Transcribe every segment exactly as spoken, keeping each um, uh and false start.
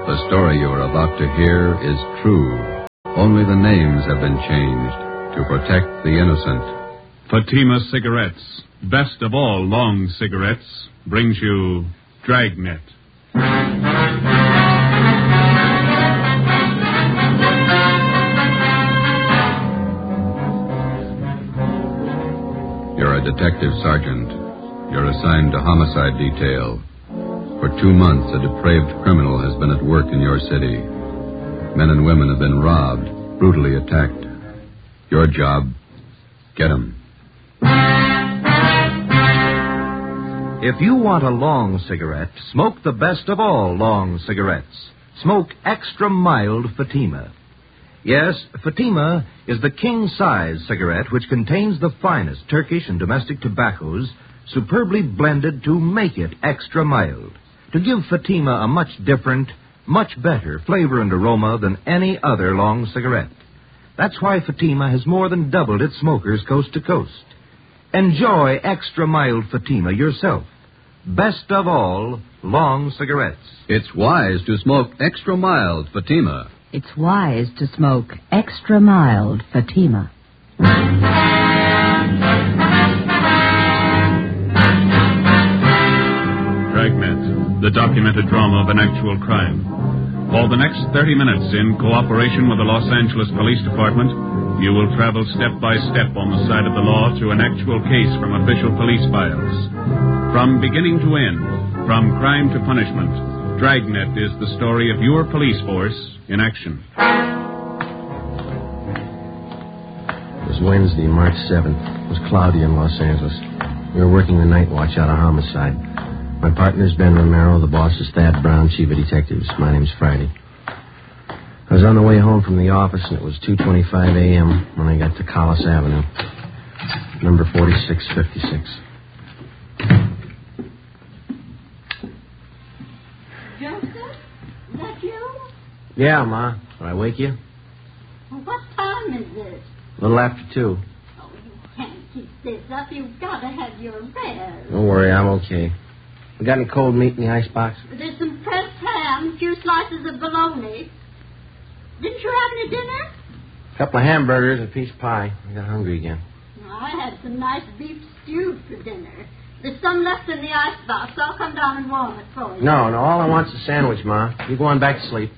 The story you are about to hear is true. Only the names have been changed to protect the innocent. Fatima Cigarettes, best of all long cigarettes, brings you Dragnet. You're a detective sergeant. You're assigned to homicide detail. For two months, a depraved criminal has been at work in your city. Men and women have been robbed, brutally attacked. Your job, get him. If you want a long cigarette, smoke the best of all long cigarettes. Smoke extra mild Fatima. Yes, Fatima is the king-size cigarette which contains the finest Turkish and domestic tobaccos superbly blended to make it extra mild, to give Fatima a much different, much better flavor and aroma than any other long cigarette. That's why Fatima has more than doubled its smokers coast to coast. Enjoy extra mild Fatima yourself. Best of all, long cigarettes. It's wise to smoke extra mild Fatima. It's wise to smoke extra mild Fatima. Dragnet, the documented drama of an actual crime. For the next thirty minutes, in cooperation with the Los Angeles Police Department, you will travel step by step on the side of the law through an actual case from official police files. From beginning to end, from crime to punishment, Dragnet is the story of your police force in action. It was Wednesday, March seventh. It was cloudy in Los Angeles. We were working the night watch out of homicide. My partner's Ben Romero, the boss is Thad Brown, chief of detectives. My name's Friday. I was on the way home from the office, and it was two twenty-five a.m. when I got to Collis Avenue, number forty-six fifty-six. Joseph, is that you? Yeah, Ma. Did I wake you? Well, what time is it? A little after two. Oh, you can't keep this up. You've got to have your rest. Don't worry, I'm okay. We got any cold meat in the icebox? There's some pressed ham, a few slices of bologna. Didn't you have any dinner? A couple of hamburgers and a piece of pie. I got hungry again. I had some nice beef stew for dinner. There's some left in the icebox, so I'll come down and warm it for you. No, no, all I want's a sandwich, Ma. You go on back to sleep.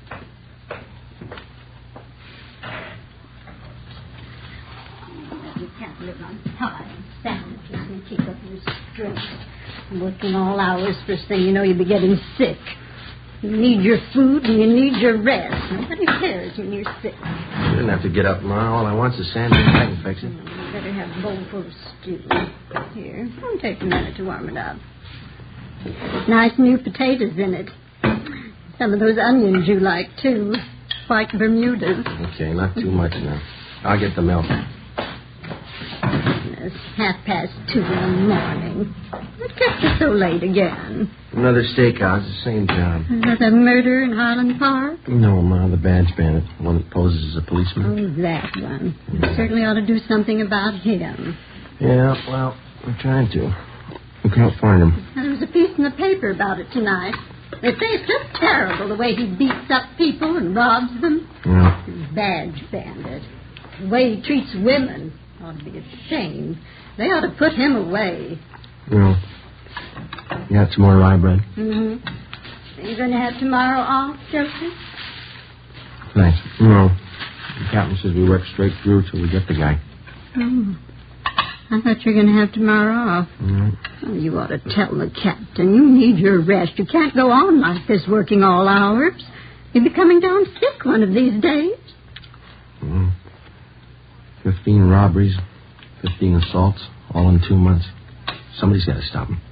You can't live on pie and sandwiches and keep up your strength. Working all hours, first thing you know, you'll be getting sick. You need your food and you need your rest. Nobody cares when you're sick. You didn't have to get up, Ma. All I want's a sandwich. I can fix it. You better have a bowl full of stew. Here, it'll take a minute to warm it up. Nice new potatoes in it. Some of those onions you like, too. White Bermudas. Okay, not too much now. I'll get the milk. It's half past two in the morning. What kept you so late again? Another steakhouse, the same job. Is that the murder in Highland Park? No, Ma, the badge bandit. The one that poses as a policeman. Oh, that one. You certainly ought to do something about him. Yeah, well, I'm trying to. We can't find him. There was a piece in the paper about it tonight. They say it's just terrible the way he beats up people and robs them. Yeah. Badge bandit. The way he treats women ought to be ashamed. They ought to put him away. Yeah. You got some more rye bread? Mm-hmm. Are you going to have tomorrow off, Joseph? Thanks. No. The captain says we work straight through till we get the guy. Oh. I thought you were going to have tomorrow off. Mm-hmm. Oh, you ought to tell the captain. You need your rest. You can't go on like this working all hours. You'll be coming down sick one of these days. Mm-hmm. Fifteen robberies, fifteen assaults, all in two months. Somebody's got to stop them.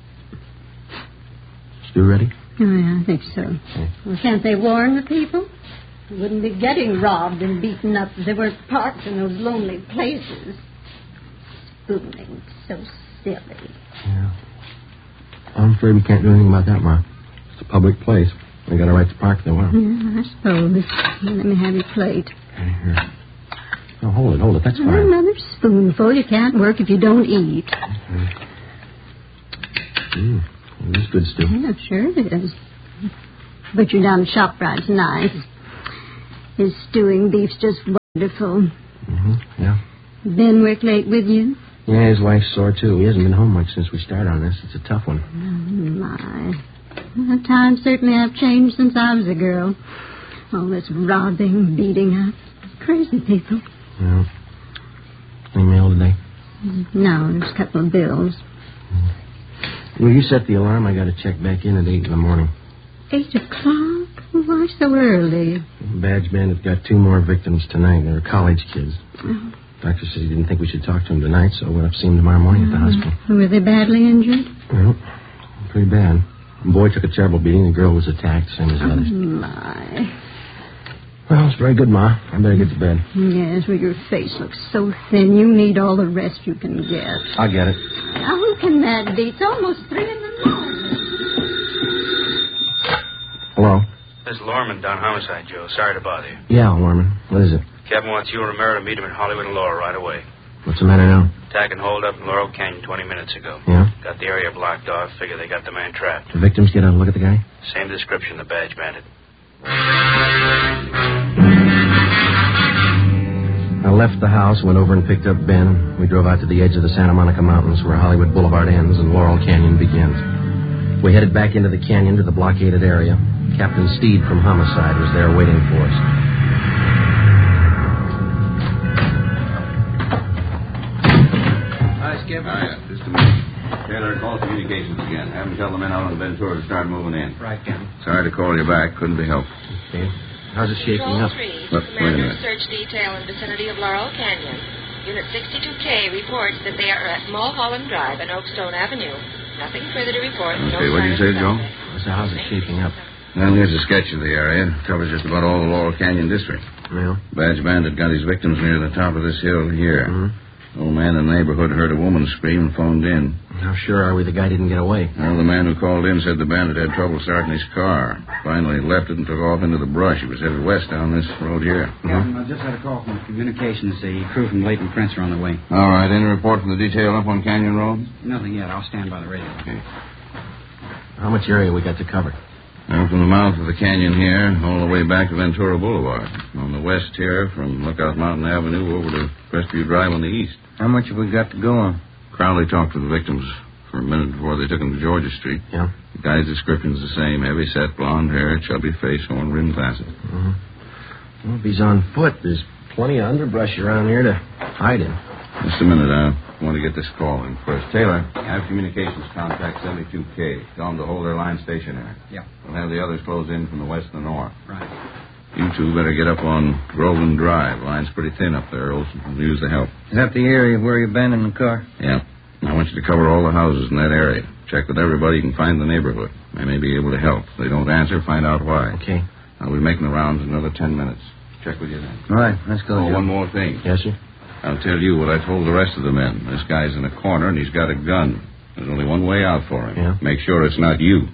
You ready? Oh, yeah, I think so. Okay. Well, can't they warn the people? They wouldn't be getting robbed and beaten up if they weren't parked in those lonely places. Spooning, so silly. Yeah. I'm afraid we can't do anything about that, Ma. It's a public place. They got a right to park if they want. Yeah, I suppose. Let me have your plate. Okay, here. No, hold it, hold it. That's fine. Another spoonful. You can't work if you don't eat. Mmm, this is good stew. Yeah, sure it is. Butcher down the shop ride's nice. His stewing beef's just wonderful. Mm-hmm. Yeah. Ben work late with you? Yeah, his wife's sore, too. He hasn't been home much since we started on this. It's a tough one. Oh, my. Well, times certainly have changed since I was a girl. All this robbing, beating up. Crazy people. Yeah. Any mail today? No, there's a couple of bills. Will you set the alarm? I got to check back in at eight in the morning. Eight o'clock? Why so early? Badge Bandit got two more victims tonight. They're college kids. Oh. Doctor said he didn't think we should talk to him tonight, so we'll have to see him tomorrow morning at the hospital. Were they badly injured? Well, pretty bad. The boy took a terrible beating. The girl was attacked, same as the others. Oh, my. Well, it's very good, Ma. I better get to bed. Yes, well, your face looks so thin. You need all the rest you can get. I'll get it. Now, who can that be? It's almost three in the morning. Hello? This is Lorman down homicide, Joe. Sorry to bother you. Yeah, Lorman. What is it? Captain wants you and Romero to meet him in Hollywood and Laurel right away. What's the matter now? Attack and hold up in Laurel Canyon twenty minutes ago. Yeah? Got the area blocked off. Figure they got the man trapped. The victims get a look at the guy? Same description, the badge bandit. I left the house, went over and picked up Ben. We drove out to the edge of the Santa Monica Mountains where Hollywood Boulevard ends and Laurel Canyon begins. We headed back into the canyon to the blockaded area. Captain Steed from Homicide was there waiting for us. Hi, Skip. Hi, just a minute. Taylor, call communications again. Have them tell the men out on the Ventura to start moving in. Right, Captain. Sorry to call you back. Couldn't be helped. Okay. How's it shaking Control up? three, Look, wait a Commander minute. Search Detail in vicinity of Laurel Canyon. Unit sixty-two K reports that they are at Mulholland Drive and Oakstone Avenue. Nothing further to report. No Okay, what did you sign say, of Joe? suspect. So how's it shaping up? Well, here's a sketch of the area. It covers just about all the Laurel Canyon district. Well? Badge Bandit got his victims near the top of this hill here. Mm-hmm. Old man in the neighborhood heard a woman scream and phoned in. How sure are we the guy didn't get away? Well, the man who called in said the bandit had trouble starting his car. Finally left it and took off into the brush. He was headed west down this road here. Captain, I just had a call from communications. The crew from Leighton Prince are on the way. All right, any report from the detail up on Canyon Road? Nothing yet. I'll stand by the radio. Okay. How much area we got to cover? Now, from the mouth of the canyon here, all the way back to Ventura Boulevard. On the west here, from Lookout Mountain Avenue over to Crestview Drive on the east. How much have we got to go on? Crowley talked to the victims for a minute before they took them to Georgia Street. Yeah? The guy's description's the same. Heavy set, blonde hair, chubby face, horn rim glasses. Mm-hmm. Well, if he's on foot, there's plenty of underbrush around here to hide in. Just a minute, I want to get this call in first. Taylor, have communications contact seventy-two K. Tell them to hold their line stationary. Yeah. We'll have the others close in from the west and the north. Right. You two better get up on Groveland Drive. Line's pretty thin up there. Olson will use the help. Is that the area where you abandoned the car? Yeah. I want you to cover all the houses in that area. Check with everybody you can find in the neighborhood. They may be able to help. If they don't answer, find out why. Okay. I'll be making the rounds in another ten minutes. Check with you then. All right, let's go. Oh, Joe. one more thing. Yes, sir? I'll tell you what I told the rest of the men. This guy's in a corner and he's got a gun. There's only one way out for him. Yeah? Make sure it's not you.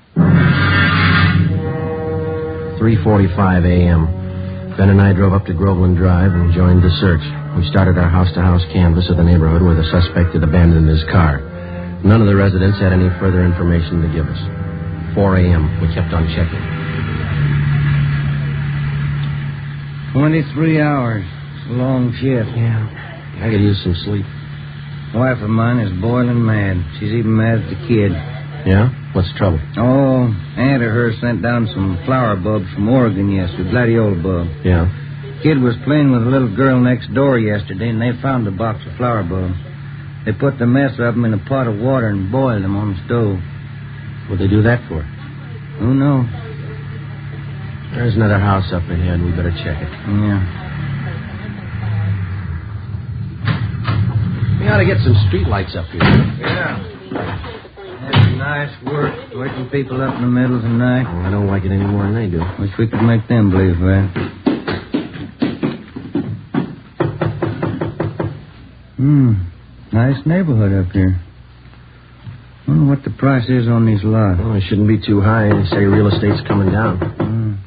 three forty-five a.m. Ben and I drove up to Groveland Drive and joined the search. We started our house-to-house canvass of the neighborhood where the suspect had abandoned his car. None of the residents had any further information to give us. four a.m. We kept on checking. Twenty-three hours. It's a long shift. Yeah. I could use some sleep. Wife of mine is boiling mad. She's even mad at the kid. Yeah? What's the trouble? Oh, aunt of hers sent down some flower bulbs from Oregon yesterday, gladiola bulb. Yeah. Kid was playing with a little girl next door yesterday, and they found a box of flower bulbs. They put the mess of them in a pot of water and boiled them on the stove. What'd they do that for? Who knows? There's another house up ahead. We better check it. Yeah. We ought to get some street lights up here. Yeah. That's nice work, waking people up in the middle of the night. Oh, I don't like it any more than they do. Wish we could make them believe that. Hmm. Nice neighborhood up here. Wonder what the price is on these lots. Well, it shouldn't be too high. They say real estate's coming down. Hmm.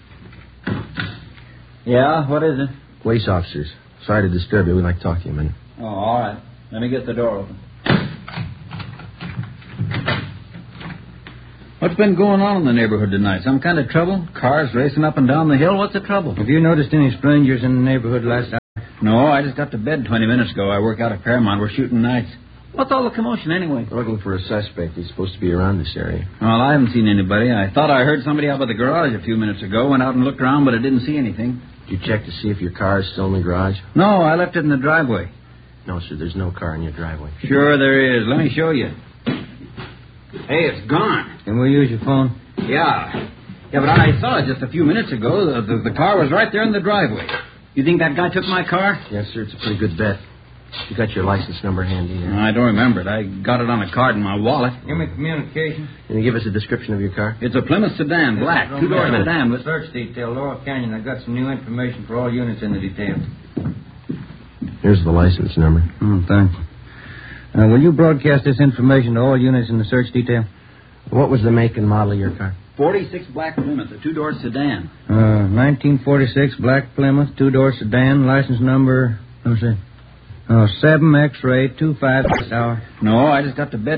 Yeah, what is it? Police officers. Sorry to disturb you. We'd like to talk to you a minute. Oh, all right. Let me get the door open. What What's been going on in the neighborhood tonight? Some kind of trouble? Cars racing up and down the hill? What's the trouble? Have you noticed any strangers in the neighborhood last hour? No, I just got to bed twenty minutes ago. I work out at Paramount. We're shooting nights. What's all the commotion anyway? We're looking for a suspect. He's supposed to be around this area. Well, I haven't seen anybody. I thought I heard somebody out by the garage a few minutes ago. Went out and looked around, but I didn't see anything. Did you check to see if your car is still in the garage? No, I left it in the driveway. No, sir, there's no car in your driveway. Sure there is. Let me show you. Hey, it's gone. Can we use your phone? Yeah. Yeah, but I saw it just a few minutes ago. The, the, the car was right there in the driveway. You think that guy took my car? Yes, sir, it's a pretty good bet. You got your license number handy there? I don't remember it. I got it on a card in my wallet. Give me communication. Can you give us a description of your car? It's a Plymouth sedan, black, two-door sedan. But... Search detail, Laurel Canyon. I got some new information for all units in the detail. Here's the license number. Oh, thanks. Uh, will you broadcast this information to all units in the search detail? What was the make and model of your car? forty-six black Plymouth, a two-door sedan. Uh, nineteen forty-six black Plymouth, two-door sedan, license number, let me see. Oh, seven X-ray, two five six hour. No, I just got to bed